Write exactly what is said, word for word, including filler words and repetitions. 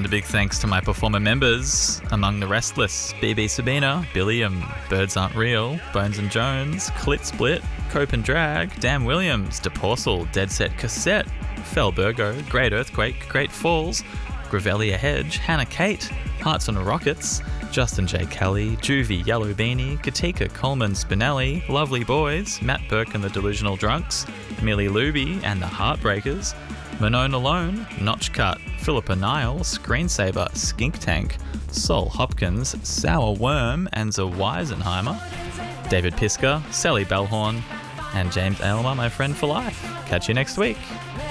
a big thanks to my performer members. Among the Restless, B B Sabina, Billiam, Birds Aren't Real, Bones and Jones, Clit Split, Cope and Drag, Dan Williams, DePorsel, Dead Set Cassette, Fel Burgo, Great Earthquake, Great Falls, Gravelia Hedge, Hannah Kate, Hearts on Rockets, Justin J. Kelly, Juvie Yellow Beanie, Katika Coleman Spinelli, Lovely Boys, Matt Burke and the Delusional Drunks, Millie Luby and the Heartbreakers, Manon Alone, Notch Cut, Philippa Niles, Screensaver, Skink Tank, Sol Hopkins, Sour Worm and Za Weisenheimer, David Pisker, Sally Bellhorn, and James Aylmer, my friend for life. Catch you next week.